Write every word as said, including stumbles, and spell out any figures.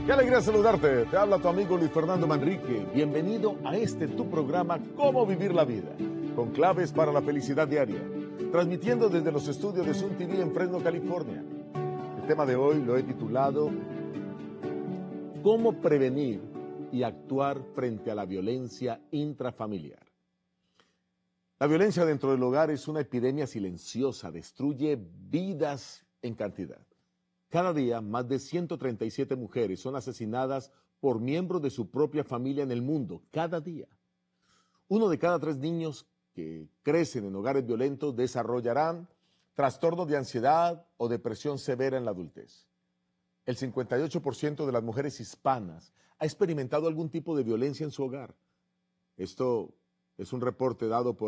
Qué alegría saludarte. Te habla tu amigo Luis Fernando Manrique. Bienvenido a este tu programa Cómo Vivir la Vida, con claves para la felicidad diaria, transmitiendo desde los estudios de Sun T V en Fresno, California. El tema de hoy lo he titulado ¿Cómo prevenir y actuar frente a la violencia intrafamiliar? La violencia dentro del hogar es una epidemia silenciosa, destruye vidas en cantidad. Cada día, más de ciento treinta y siete mujeres son asesinadas por miembros de su propia familia en el mundo, cada día. Uno de cada tres niños que crecen en hogares violentos desarrollarán trastornos de ansiedad o depresión severa en la adultez. El cincuenta y ocho por ciento de las mujeres hispanas ha experimentado algún tipo de violencia en su hogar. Esto es un reporte dado por